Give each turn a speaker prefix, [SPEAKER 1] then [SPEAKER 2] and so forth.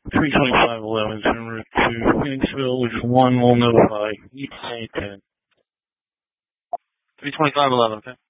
[SPEAKER 1] 32511 is en route to Phoenixville, which 1 will notify ETA 10.
[SPEAKER 2] 32511, okay.